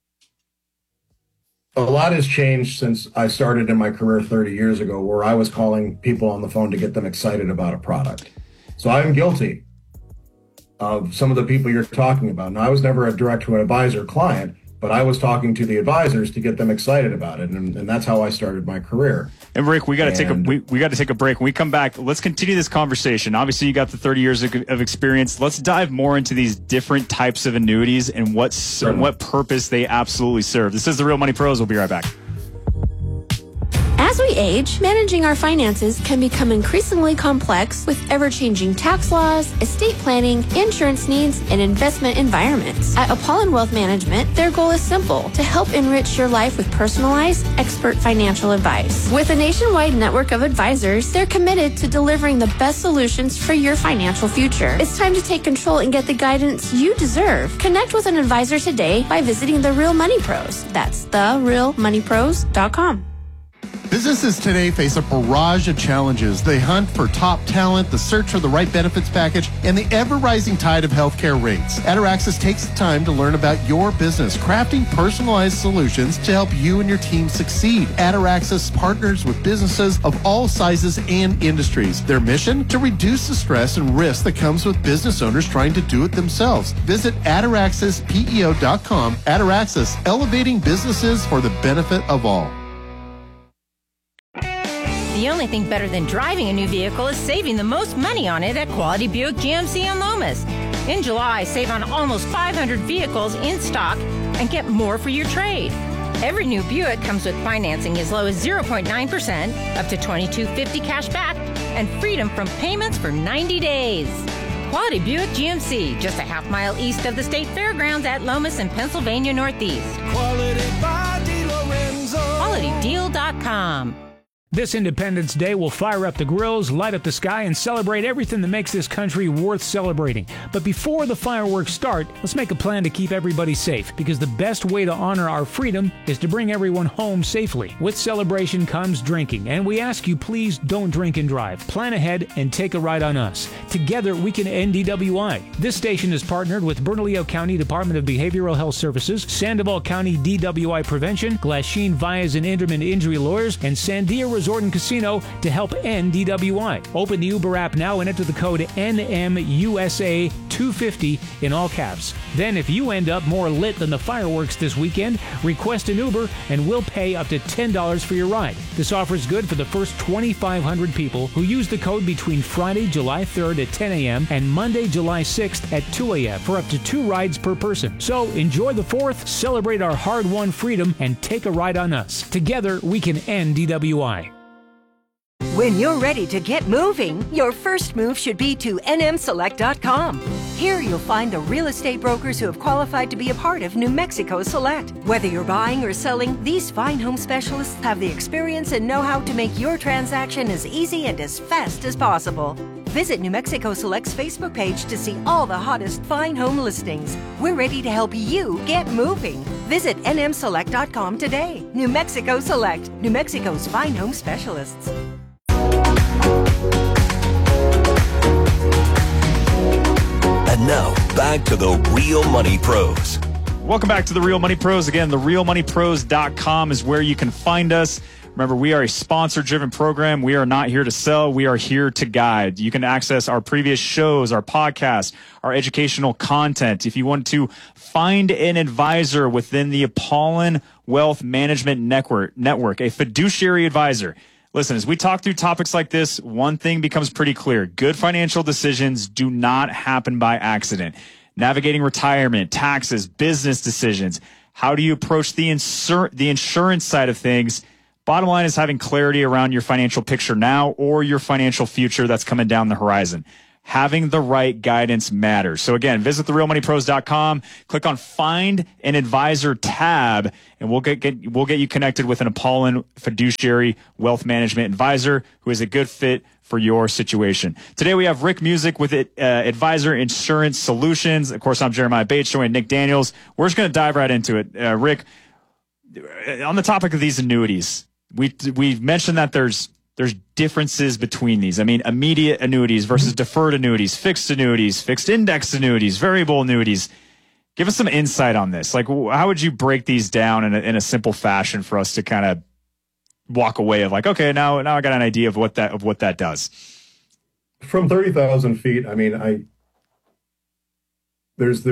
a lot has changed since I started in my career 30 years ago, where I was calling people on the phone to get them excited about a product. So I'm guilty of some of the people you're talking about. Now, I was never a direct-to-advisor client, but I was talking to the advisors to get them excited about it, and that's how I started my career. And Rick, we got to take a break. When we come back, let's continue this conversation. Obviously, you got the 30 years of experience. Let's dive more into these different types of annuities and what purpose they absolutely serve. This is the Real Money Pros. We'll be right back. As we age, managing our finances can become increasingly complex with ever-changing tax laws, estate planning, insurance needs, and investment environments. At Apollon Wealth Management, their goal is simple: to help enrich your life with personalized, expert financial advice. With a nationwide network of advisors, they're committed to delivering the best solutions for your financial future. It's time to take control and get the guidance you deserve. Connect with an advisor today by visiting The Real Money Pros. That's therealmoneypros.com. Businesses today face a barrage of challenges. They hunt for top talent, the search for the right benefits package, and the ever-rising tide of healthcare rates. Ataraxis takes the time to learn about your business, crafting personalized solutions to help you and your team succeed. Ataraxis partners with businesses of all sizes and industries. Their mission? To reduce the stress and risk that comes with business owners trying to do it themselves. Visit ataraxispeo.com. Ataraxis, elevating businesses for the benefit of all. The only thing better than driving a new vehicle is saving the most money on it at Quality Buick GMC on Lomas. In July, save on almost 500 vehicles in stock and get more for your trade. Every new Buick comes with financing as low as 0.9%, up to $2,250 cash back, and freedom from payments for 90 days. Quality Buick GMC, just a half mile east of the State Fairgrounds at Lomas in Pennsylvania Northeast. Quality by DeLorenzo. QualityDeal.com. This Independence Day will fire up the grills, light up the sky, and celebrate everything that makes this country worth celebrating. But before the fireworks start, let's make a plan to keep everybody safe, because the best way to honor our freedom is to bring everyone home safely. With celebration comes drinking, and we ask you, please don't drink and drive. Plan ahead and take a ride on us. Together, we can end DWI. This station is partnered with Bernalillo County Department of Behavioral Health Services, Sandoval County DWI Prevention, Glasheen Vyas and Inderman Injury Lawyers, and Sandia Resort and Casino to help end DWI. Open the Uber app now and enter the code NMUSA250 in all caps. Then if you end up more lit than the fireworks this weekend, request an Uber and we'll pay up to $10 for your ride. This offer is good for the first 2,500 people who use the code between Friday, July 3rd at 10 a.m. and Monday, July 6th at 2 a.m. for up to 2 rides per person. So enjoy the 4th, celebrate our hard-won freedom, and take a ride on us. Together, we can end DWI. When you're ready to get moving, your first move should be to nmselect.com. Here you'll find the real estate brokers who have qualified to be a part of New Mexico Select. Whether you're buying or selling, these fine home specialists have the experience and know-how to make your transaction as easy and as fast as possible. Visit New Mexico Select's Facebook page to see all the hottest fine home listings. We're ready to help you get moving. Visit nmselect.com today. New Mexico Select, New Mexico's fine home specialists. And now, back to the Real Money Pros. Welcome back to the Real Money Pros. Again, therealmoneypros.com is where you can find us. Remember, we are a sponsor-driven program. We are not here to sell. We are here to guide. You can access our previous shows, our podcasts, our educational content. If you want to find an advisor within the Apollon Wealth Management Network, a fiduciary advisor. Listen, as we talk through topics like this, one thing becomes pretty clear. Good financial decisions do not happen by accident. Navigating retirement, taxes, business decisions. How do you approach the insurance side of things? Bottom line is having clarity around your financial picture now or your financial future that's coming down the horizon. Having the right guidance matters. So again, visit therealmoneypros.com, click on Find an Advisor tab, and we'll get you connected with an Apollon fiduciary wealth management advisor who is a good fit for your situation. Today we have Rick Music with Advisor Insurance Solutions. Of course, I'm Jeremiah Bates, joined Nick Daniels. We're just going to dive right into it. Rick, on the topic of these annuities, we've mentioned that there's differences between these. I mean, immediate annuities versus deferred annuities, fixed index annuities, variable annuities. Give us some insight on this. Like, how would you break these down in a simple fashion for us to kind of walk away of like, okay, now I got an idea of what that does. From 30,000 feet, I mean, there's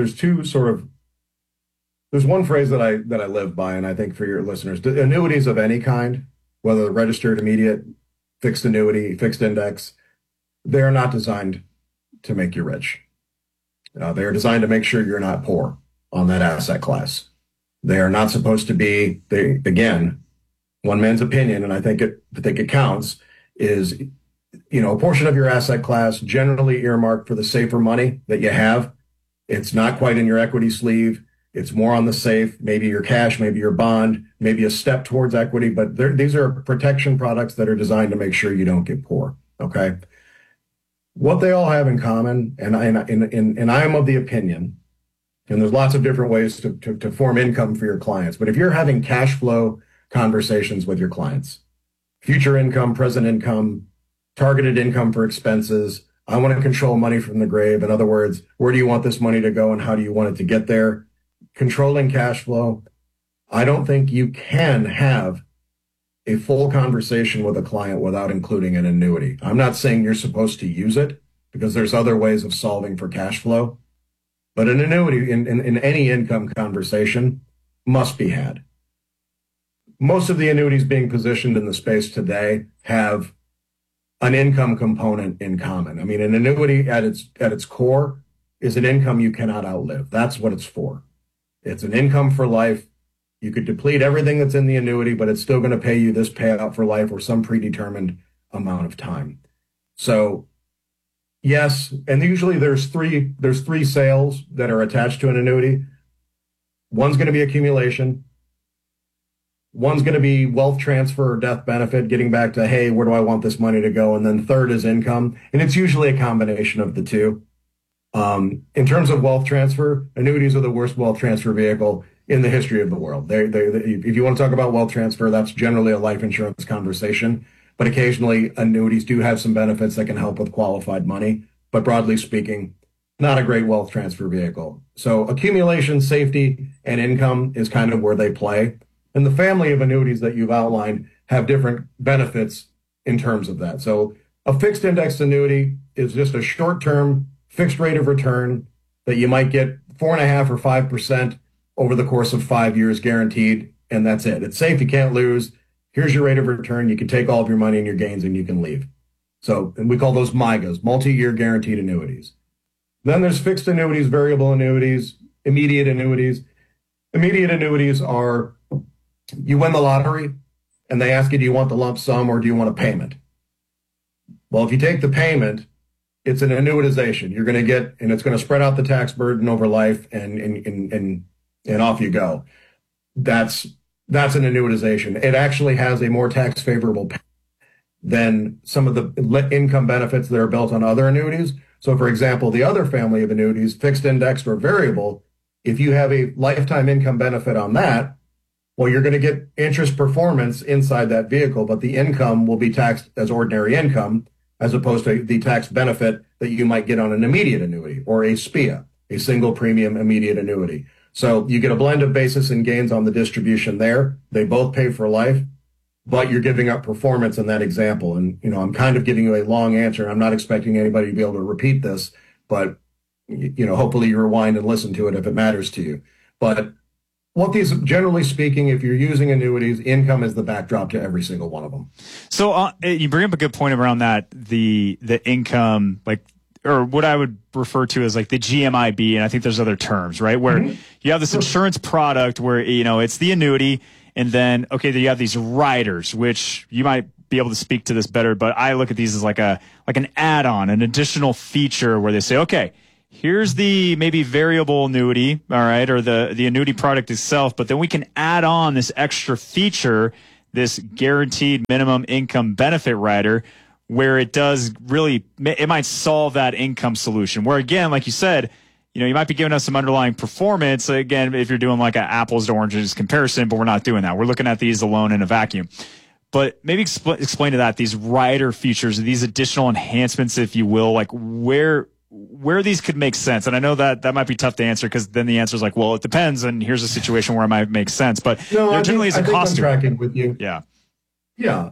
one phrase that I live by, and I think for your listeners, annuities of any kind, whether registered, immediate, fixed annuity, fixed index, they're not designed to make you rich. They're designed to make sure you're not poor on that asset class. They are not supposed to be, again, one man's opinion, and I think it counts, is, a portion of your asset class generally earmarked for the safer money that you have. It's not quite in your equity sleeve. It's more on the safe, maybe your cash, maybe your bond, maybe a step towards equity, but these are protection products that are designed to make sure you don't get poor, okay? What they all have in common, and I am of the opinion, and there's lots of different ways to form income for your clients, but if you're having cash flow conversations with your clients, future income, present income, targeted income for expenses, I want to control money from the grave. In other words, where do you want this money to go and how do you want it to get there? Controlling cash flow. I don't think you can have a full conversation with a client without including an annuity. I'm not saying you're supposed to use it because there's other ways of solving for cash flow, but an annuity in any income conversation must be had. Most of the annuities being positioned in the space today have an income component in common. I mean, an annuity at its core is an income you cannot outlive. That's what it's for. It's an income for life. You could deplete everything that's in the annuity, but it's still going to pay you this payout for life or some predetermined amount of time. So yes, and usually there's three sales that are attached to an annuity. One's going to be accumulation. One's going to be wealth transfer or death benefit, getting back to, hey, where do I want this money to go? And then third is income. And it's usually a combination of the two. In terms of wealth transfer, annuities are the worst wealth transfer vehicle in the history of the world. If you want to talk about wealth transfer, that's generally a life insurance conversation. But occasionally, annuities do have some benefits that can help with qualified money. But broadly speaking, not a great wealth transfer vehicle. So accumulation, safety, and income is kind of where they play. And the family of annuities that you've outlined have different benefits in terms of that. So a fixed index annuity is just a short-term fixed rate of return that you might get 4.5% or 5% over the course of 5 years guaranteed, and that's it. It's safe, you can't lose. Here's your rate of return. You can take all of your money and your gains and you can leave. So, and we call those MYGAs, multi-year guaranteed annuities. Then there's fixed annuities, variable annuities, immediate annuities. Immediate annuities are, you win the lottery and they ask you, do you want the lump sum or do you want a payment? Well, if you take the payment, it's an annuitization. You're going to get, and it's going to spread out the tax burden over life, and off you go. That's an annuitization. It actually has a more tax favorable than some of the income benefits that are built on other annuities. So, for example, the other family of annuities, fixed indexed or variable, if you have a lifetime income benefit on that, well, you're going to get interest performance inside that vehicle, but the income will be taxed as ordinary income, as opposed to the tax benefit that you might get on an immediate annuity or a SPIA, a single premium immediate annuity. So you get a blend of basis and gains on the distribution there. They both pay for life, but you're giving up performance in that example. And, I'm kind of giving you a long answer. I'm not expecting anybody to be able to repeat this, but, hopefully you rewind and listen to it if it matters to you. But what these, generally speaking, if you're using annuities, income is the backdrop to every single one of them. So you bring up a good point around that, the income, like, or what I would refer to as like the GMIB, and I think there's other terms, right? Where you have this insurance product where, it's the annuity, and then, you have these riders, which you might be able to speak to this better, but I look at these as like an add-on, an additional feature where they say, okay, here's the maybe variable annuity, all right, or the annuity product itself, but then we can add on this extra feature, this guaranteed minimum income benefit rider, where it does really, it might solve that income solution. Where again, like you said, you might be giving us some underlying performance. Again, if you're doing like an apples to oranges comparison, but we're not doing that. We're looking at these alone in a vacuum. But maybe explain to that, these rider features, these additional enhancements, if you will, like where these could make sense. And I know that might be tough to answer, because then the answer is like, well, it depends, and here's a situation where it might make sense. But there generally is a cost. I'm tracking with you. Yeah. Yeah.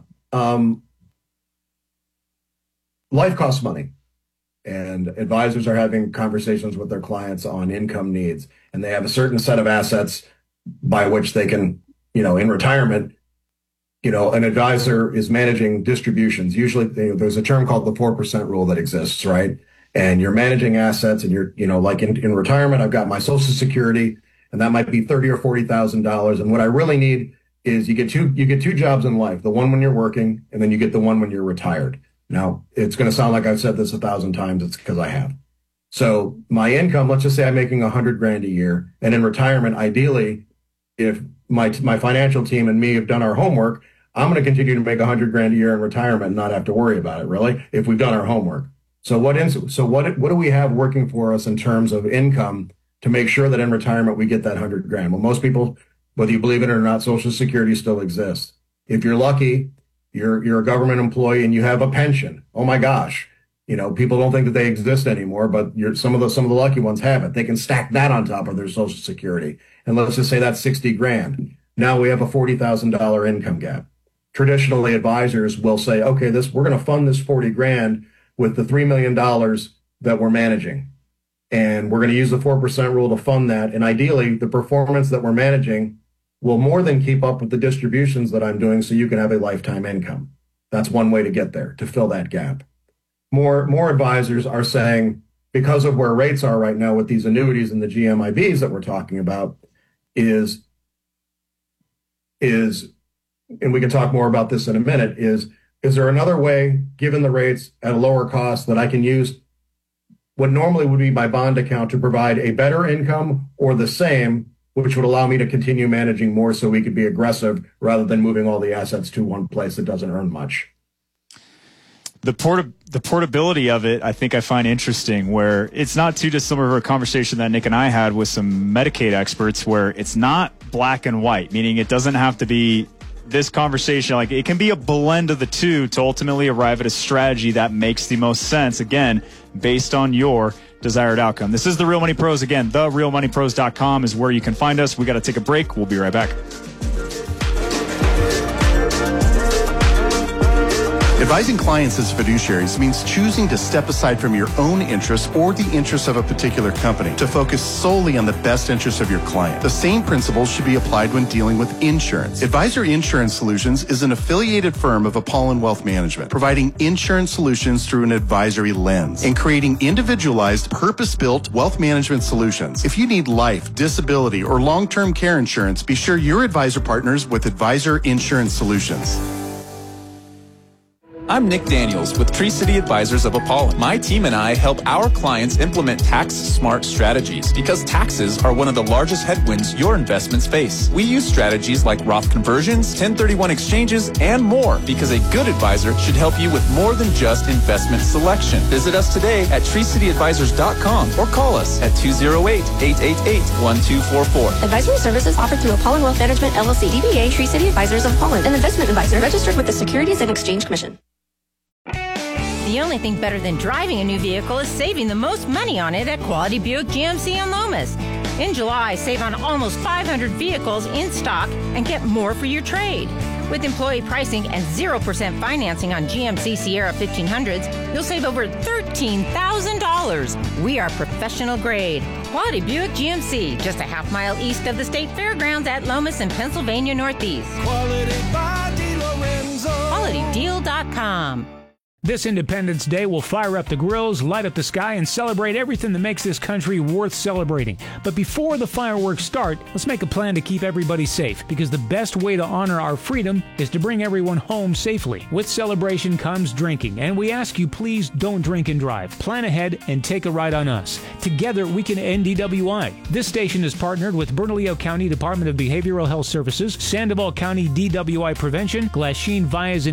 Life costs money, and advisors are having conversations with their clients on income needs, and they have a certain set of assets by which they can, in retirement, an advisor is managing distributions. Usually there's a term called the 4% rule that exists, right? And you're managing assets, and you're, like in retirement, I've got my Social Security, and that might be $30,000 or $40,000. And what I really need is you get two jobs in life, the one when you're working, and then you get the one when you're retired. Now, it's going to sound like I've said this 1,000 times. It's because I have. So my income, let's just say I'm making $100,000 a year. And in retirement, ideally, if my financial team and me have done our homework, I'm going to continue to make $100,000 a year in retirement and not have to worry about it, really, if we've done our homework. So what do we have working for us in terms of income to make sure that in retirement we get that $100,000? Well, most people, whether you believe it or not, Social Security still exists. If you're lucky, you're a government employee and you have a pension. Oh my gosh. People don't think that they exist anymore, but some of the lucky ones have it. They can stack that on top of their Social Security. And let's just say that's $60,000. Now we have a $40,000 income gap. Traditionally, advisors will say, okay, we're going to fund this $40,000 with the $3 million that we're managing. And we're going to use the 4% rule to fund that. And ideally, the performance that we're managing will more than keep up with the distributions that I'm doing, so you can have a lifetime income. That's one way to get there, to fill that gap. More advisors are saying, because of where rates are right now with these annuities and the GMIBs that we're talking about, is, and we can talk more about this in a minute, is there another way, given the rates at a lower cost, that I can use what normally would be my bond account to provide a better income or the same, which would allow me to continue managing more so we could be aggressive rather than moving all the assets to one place that doesn't earn much? The portability of it, I think I find interesting, where it's not too dissimilar to a conversation that Nick and I had with some Medicaid experts, where it's not black and white, meaning it doesn't have to be this conversation. Like, it can be a blend of the two to ultimately arrive at a strategy that makes the most sense, again, based on your desired outcome. This is The Real Money Pros. Again, therealmoneypros.com is where you can find us. We got to take a break. We'll be right back. Advising clients as fiduciaries means choosing to step aside from your own interests or the interests of a particular company to focus solely on the best interests of your client. The same principles should be applied when dealing with insurance. Advisory Insurance Solutions is an affiliated firm of Apollon Wealth Management, providing insurance solutions through an advisory lens and creating individualized, purpose-built wealth management solutions. If you need life, disability, or long-term care insurance, be sure your advisor partners with Advisor Insurance Solutions. I'm Nick Daniels with Tree City Advisors of Apollon. My team and I help our clients implement tax-smart strategies because taxes are one of the largest headwinds your investments face. We use strategies like Roth conversions, 1031 exchanges, and more because a good advisor should help you with more than just investment selection. Visit us today at treecityadvisors.com or call us at 208-888-1244. Advisory services offered through Apollon Wealth Management, LLC, DBA Tree City Advisors of Apollon, an investment advisor registered with the Securities and Exchange Commission. The only thing better than driving a new vehicle is saving the most money on it at Quality Buick GMC in Lomas. In July, save on almost 500 vehicles in stock and get more for your trade. With employee pricing and 0% financing on GMC Sierra 1500s, you'll save over $13,000. We are professional grade. Quality Buick GMC, just a half mile east of the State Fairgrounds at Lomas in Pennsylvania Northeast. Quality by DeLorenzo. QualityDeal.com. This Independence Day will fire up the grills, light up the sky, and celebrate everything that makes this country worth celebrating. But before the fireworks start, let's make a plan to keep everybody safe, because the best way to honor our freedom is to bring everyone home safely. With celebration comes drinking, and we ask you please don't drink and drive. Plan ahead and take a ride on us. Together we can end DWI. This station is partnered with Bernalillo County Department of Behavioral Health Services, Sandoval County DWI Prevention, Glasheen Vias